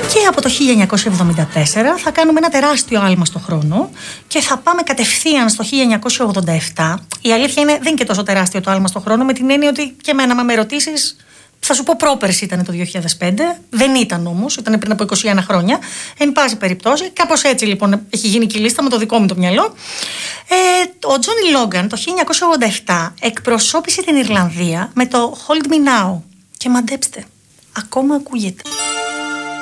Και από το 1974 θα κάνουμε ένα τεράστιο άλμα στο χρόνο και θα πάμε κατευθείαν στο 1987. Η αλήθεια είναι, δεν είναι και τόσο τεράστιο το άλμα στο χρόνο, με την έννοια ότι και εμένα, άμα με ρωτήσεις, θα σου πω πρόπερση ήταν το 2005. Δεν ήταν όμως, ήταν πριν από 21 χρόνια. Εν πάση περιπτώσει, κάπως έτσι λοιπόν έχει γίνει και η λίστα με το δικό μου το μυαλό. Ο Τζόνι Λόγκαν το 1987 εκπροσώπησε την Ιρλανδία με το Hold Me Now. Και μαντέψτε, ακόμα ακούγεται.